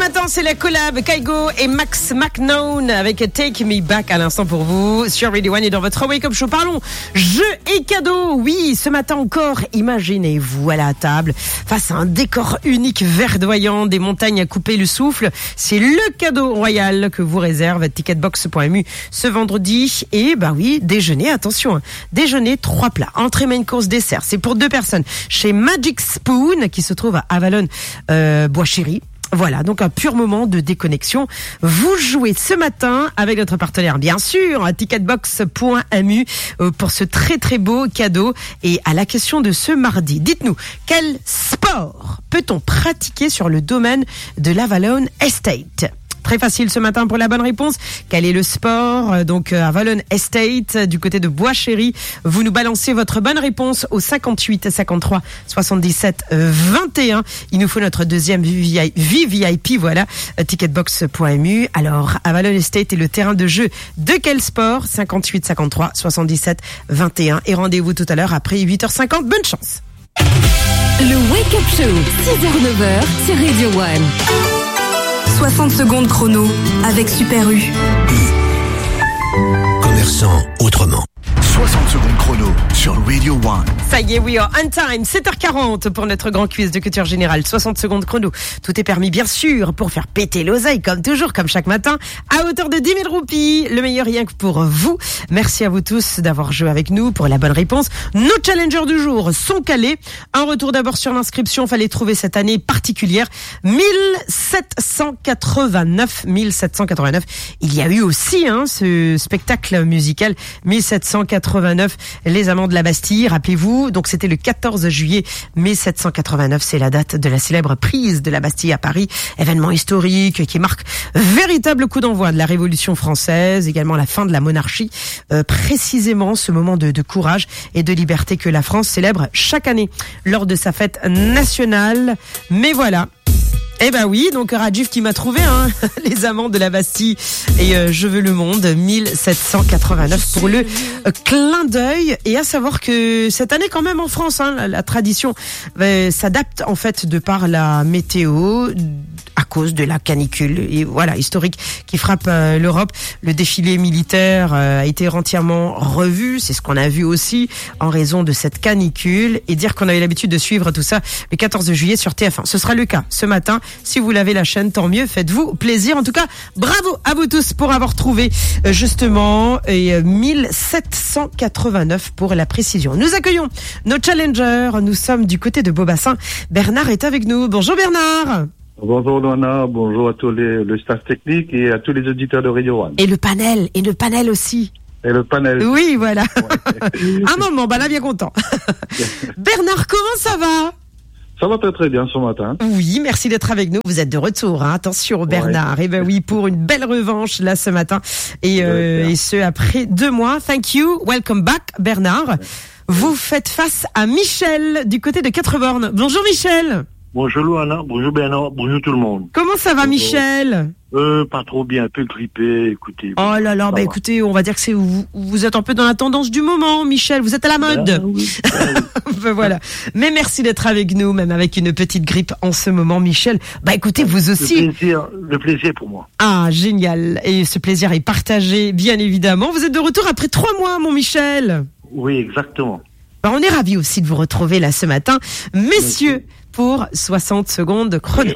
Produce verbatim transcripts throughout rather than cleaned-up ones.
matin, c'est la collab Kygo et Max McKnown avec Take Me Back à l'instant pour vous sur Radio One et dans votre Wake Up Show. Parlons jeux et cadeaux. Oui, ce matin encore, imaginez-vous à la table face à un décor unique verdoyant, des montagnes à couper le souffle. C'est le cadeau royal que vous réserve ticketbox point m u ce vendredi. Et bah oui, déjeuner, attention, hein, déjeuner, trois plats, entrée, main course, dessert. C'est pour deux personnes chez Magic Spoon qui se trouve à Avalon, euh, Bois-Chéry. Voilà, donc un pur moment de déconnexion. Vous jouez ce matin avec notre partenaire, bien sûr, ticketbox point m u pour ce très très beau cadeau. Et à la question de ce mardi, dites-nous, quel sport peut-on pratiquer sur le domaine de l'Avalon Estate ? Très facile ce matin pour la bonne réponse. Quel est le sport? Donc à Avalon Estate, du côté de Bois-Chéry. Vous nous balancez votre bonne réponse au cinquante-huit cinquante-trois soixante-dix-sept vingt et un. Il nous faut notre deuxième V V I P, voilà, ticketbox point m u. Alors, Avalon Estate est le terrain de jeu de quel sport? cinquante-huit cinquante-trois soixante-dix-sept vingt et un. Et rendez-vous tout à l'heure après huit heures cinquante. Bonne chance. Le Wake Up Show, six heures neuf heures sur Radio One. soixante secondes chrono avec Super U. Commerçant autrement. soixante secondes chrono sur Radio One. Ça y est, we are on time. sept heures quarante pour notre grand quiz de culture générale. soixante secondes chrono. Tout est permis, bien sûr, pour faire péter l'oseille, comme toujours, comme chaque matin, à hauteur de dix mille roupies. Le meilleur rien que pour vous. Merci à vous tous d'avoir joué avec nous pour la bonne réponse. Nos challengers du jour sont calés. Un retour d'abord sur l'inscription. Fallait trouver cette année particulière. mille sept cent quatre-vingt-neuf. mille sept cent quatre-vingt-neuf. Il y a eu aussi, hein, ce spectacle musical. mille sept cent quatre-vingt-neuf. Les Amants de la Bastille. Rappelez-vous. Donc, c'était le quatorze juillet mille sept cent quatre-vingt-neuf. C'est la date de la célèbre prise de la Bastille à Paris. Événement historique qui marque véritable coup d'envoi de la Révolution française. Également la fin de la monarchie. Euh, précisément ce moment de, de courage et de liberté que la France célèbre chaque année lors de sa fête nationale. Mais voilà. Eh ben oui, donc Radjif qui m'a trouvé, hein, les Amants de la Bastille et euh, Je veux le monde, mille sept cent quatre-vingt-neuf pour le euh, clin d'œil. Et à savoir que cette année quand même en France, hein, la, la tradition euh, s'adapte en fait de par la météo, à cause de la canicule et voilà historique qui frappe euh, l'Europe. Le défilé militaire euh, a été entièrement revu, c'est ce qu'on a vu aussi en raison de cette canicule. Et dire qu'on avait l'habitude de suivre tout ça le quatorze juillet sur T F un, ce sera le cas ce matin. Si vous l'avez la chaîne, tant mieux, faites-vous plaisir. En tout cas, bravo à vous tous pour avoir trouvé euh, justement et, euh, mille sept cent quatre-vingt-neuf pour la précision. Nous accueillons nos challengers. Nous sommes du côté de Beaubassin. Bernard est avec nous. Bonjour Bernard. Bonjour Loana, bonjour à tous les le staff technique et à tous les auditeurs de Radio One. Et le panel, et le panel aussi. Et le panel. Oui, voilà. Ouais. Un moment, bah là, bien content. Bernard, comment ça va? Ça va très très bien ce matin. Oui, merci d'être avec nous. Vous êtes de retour, hein. Attention Bernard. Ouais. Eh ben oui, pour une belle revanche là ce matin. Et, euh, et ce après deux mois. Thank you, welcome back Bernard. Ouais. Vous faites face à Michel du côté de Quatre-Bornes. Bonjour Michel. Bonjour Loana, bonjour Bernard, bonjour tout le monde. Comment ça va bonjour. Michel? Euh, pas trop bien, un peu grippé, écoutez. Oh là là, bah va. écoutez, on va dire que c'est vous, vous êtes un peu dans la tendance du moment, Michel, vous êtes à la mode. Ben, oui, ben, oui. Ben, voilà. Mais merci d'être avec nous, même avec une petite grippe en ce moment, Michel. Bah écoutez, vous aussi. Le plaisir, le plaisir pour moi. Ah, génial. Et ce plaisir est partagé, bien évidemment. Vous êtes de retour après trois mois, mon Michel. Oui, exactement. Bah, on est ravis aussi de vous retrouver là ce matin. Messieurs, merci. Pour soixante secondes chrono.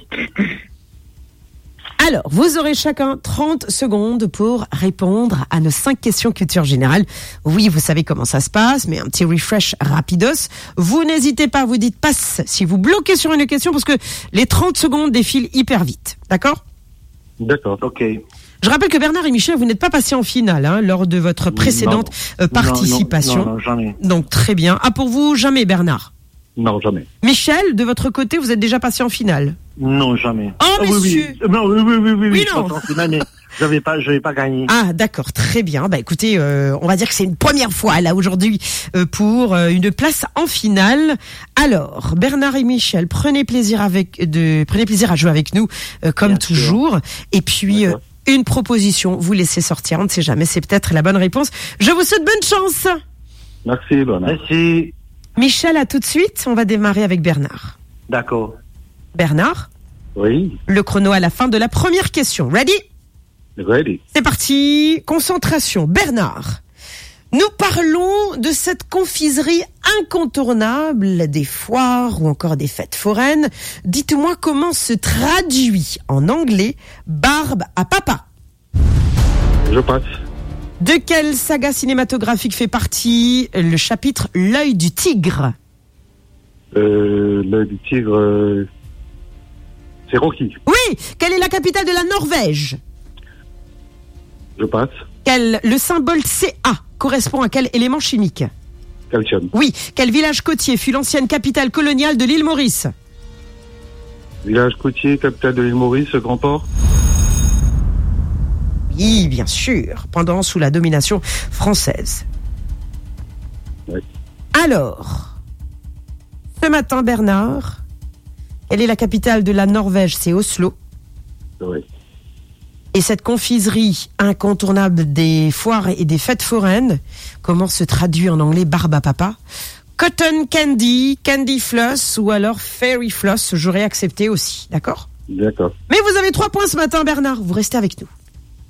Alors, vous aurez chacun trente secondes pour répondre à nos cinq questions culture générale. Oui, vous savez comment ça se passe, mais un petit refresh rapidos. Vous n'hésitez pas, vous dites passe si vous bloquez sur une question parce que les trente secondes défilent hyper vite. D'accord ? D'accord, ok. Je rappelle que Bernard et Michel, vous n'êtes pas passés en finale hein, lors de votre précédente non, euh, participation. Non, non, non, jamais. Donc, très bien. Ah, pour vous, jamais, Bernard ? Non, jamais. Michel, de votre côté, vous êtes déjà passé en finale? Non, jamais. Oh, oh monsieur oui, oui. Non, oui, oui, oui, oui, oui, non. Je en finale, mais je n'avais pas, je n'avais pas gagné. Ah, d'accord, très bien. Bah, écoutez, euh, on va dire que c'est une première fois, là, aujourd'hui, euh, pour euh, une place en finale. Alors, Bernard et Michel, prenez plaisir avec, de, prenez plaisir à jouer avec nous, euh, comme bien toujours. Sûr. Et puis, euh, une proposition, vous laissez sortir, on ne sait jamais, c'est peut-être la bonne réponse. Je vous souhaite bonne chance. Merci, Bernard. Merci. Michel, à tout de suite. On va démarrer avec Bernard. D'accord. Bernard ? Oui. Le chrono à la fin de la première question. Ready? Ready. C'est parti. Concentration. Bernard, nous parlons de cette confiserie incontournable des foires ou encore des fêtes foraines. Dites-moi comment se traduit en anglais barbe à papa. Je passe. De quelle saga cinématographique fait partie le chapitre L'œil du tigre? Euh, l'œil du tigre, euh, c'est Rocky. Oui. Quelle est la capitale de la Norvège? Je passe. Quel, le symbole C A correspond à quel élément chimique? Calcium. Oui. Quel village côtier fut l'ancienne capitale coloniale de l'île Maurice? Village côtier, capitale de l'île Maurice, Grand Port. Oui, bien sûr, pendant sous la domination française. Oui. Alors, ce matin, Bernard, quelle est la capitale de la Norvège? C'est Oslo. Oui. Et cette confiserie incontournable des foires et des fêtes foraines, comment se traduit en anglais barbe à papa? Cotton candy, candy floss ou alors fairy floss, j'aurais accepté aussi, d'accord? D'accord. Mais vous avez trois points ce matin, Bernard, vous restez avec nous.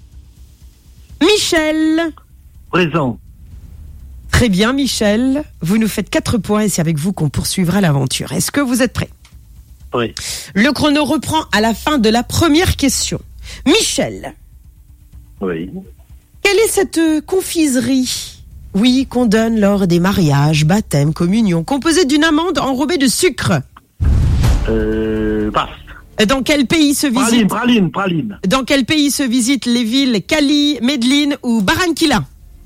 Michel. Présent. Très bien, Michel. Vous nous faites quatre points et c'est avec vous qu'on poursuivra l'aventure. Est-ce que vous êtes prêts? Oui. Le chrono reprend à la fin de la première question. Michel, Oui. quelle est cette confiserie, oui, qu'on donne lors des mariages, baptêmes, communions, composée d'une amande enrobée de sucre? Euh, passe. Dans quel pays se Praline, visite praline, praline. Dans quel pays se visitent les villes Cali, Medellín ou Barranquilla?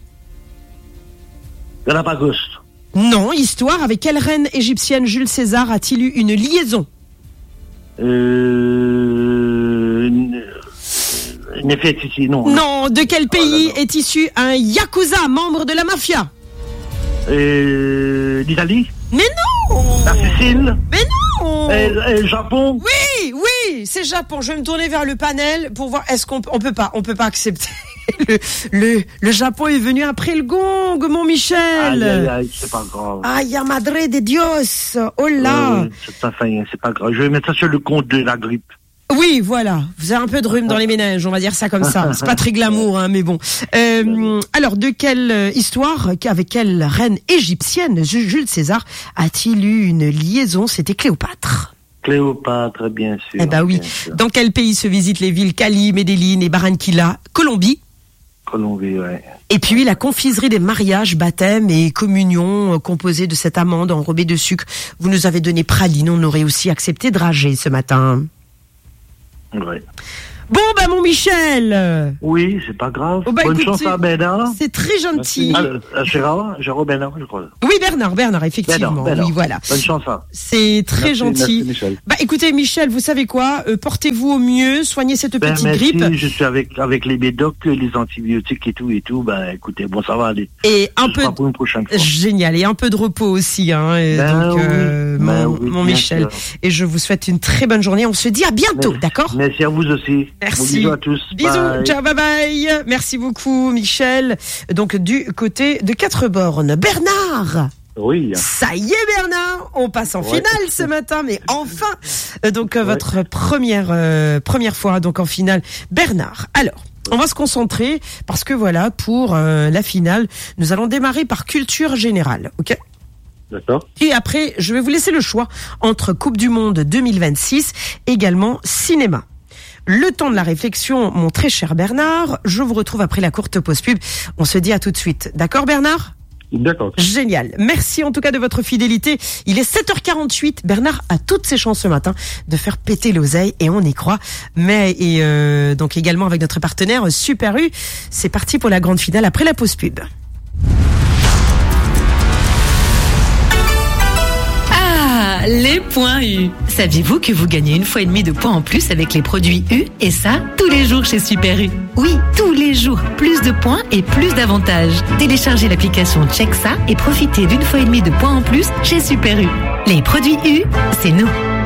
Galapagos. Non, histoire. Avec quelle reine égyptienne Jules César a-t-il eu une liaison? Euh, Néfertiti, non. Non, de quel pays Oh là là. est issu un yakuza, membre de la mafia? Euh, L'Italie. Mais non! La Sicile. Mais non! Et, et le Japon. Oui, oui, c'est Japon. Je vais me tourner vers le panel pour voir. Est-ce qu'on on peut pas, on peut pas accepter. Le, le, le Japon est venu après le gong, mon Michel. Aïe, aïe, aïe, c'est pas grave. Aïe, madre de Dios. Oh là. Euh, c'est pas, enfin, c'est pas grave. Je vais mettre ça sur le compte de la grippe. Oui, voilà. Vous avez un peu de rhume dans les méninges, on va dire ça comme ça. C'est pas très glamour, hein, mais bon. Euh, alors, de quelle histoire, avec quelle reine égyptienne Jules César a-t-il eu une liaison? C'était Cléopâtre. Cléopâtre, bien sûr. Eh ben oui. bien sûr. Dans quel pays se visitent les villes Cali, Medellín et Barranquilla? Colombie. Colombie, ouais. Et puis la confiserie des mariages, baptêmes et communions euh, composée de cette amande enrobée de sucre. Vous nous avez donné praline, on aurait aussi accepté dragée ce matin. Ouais. Bon, bah mon Michel, Oui, c'est pas grave. Oh, bah, Bonne écoute, chance à Bernard. c'est très gentil. Ah, à Gérard, Gérard Bernard, je crois. Oui, Bernard, Bernard, effectivement. Bernard, Bernard. Oui, voilà. Bonne chance à. C'est très Merci, gentil. merci, Michel. Bah écoutez, Michel, vous savez quoi euh, portez-vous au mieux, soignez cette Ben, petite merci, grippe. je suis avec, avec les médocs, les antibiotiques et tout et tout. Ben, écoutez, bon, ça va aller. Et un Ce peu sera pour une prochaine fois. génial et un peu de repos aussi, hein. et Ben donc, oui, euh, ben mon, oui, mon bien Michel. sûr. Et je vous souhaite une très bonne journée. On se dit à bientôt, Merci. d'accord? Merci à vous aussi. Merci. Bon, bisous à tous. Bisous, Bye. ciao, bye bye. Merci beaucoup, Michel. Donc, du côté de Quatre-Bornes. Bernard! Oui. Ça y est, Bernard! On passe en Ouais. finale ce matin, mais enfin! Euh, Donc, euh, Ouais. votre première, euh, première fois, donc en finale. Bernard, alors. On va se concentrer parce que voilà, pour euh, la finale, nous allons démarrer par culture générale, ok? D'accord. Et après, je vais vous laisser le choix entre Coupe du Monde deux mille vingt-six, également cinéma. Le temps de la réflexion, mon très cher Bernard. Je vous retrouve après la courte pause pub. On se dit à tout de suite. D'accord, Bernard? D'accord. Génial. Merci en tout cas de votre fidélité. Il est sept heures quarante-huit. Bernard a toutes ses chances ce matin de faire péter l'oseille et on y croit. Mais et euh, donc également avec notre partenaire Super U. C'est parti pour la grande finale après la pause pub. Ah, les points U. Saviez-vous que vous gagnez une fois et demie de points en plus avec les produits U? Et ça, tous les jours chez Super U. Oui, tous les jours. Plus de points et plus d'avantages. Téléchargez l'application Check ça et profitez d'une fois et demie de points en plus chez Super U. Les produits U, c'est nous.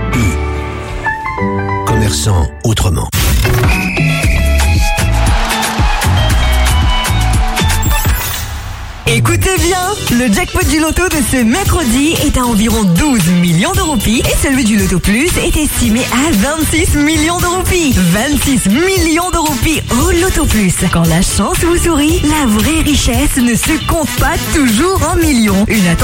Commerçant autrement. Et Écoutez bien, le jackpot du loto de ce mercredi est à environ douze millions de roupies et celui du loto plus est estimé à vingt-six millions de roupies. vingt-six millions de roupies au loto plus. Quand la chance vous sourit, la vraie richesse ne se compte pas toujours en millions. Une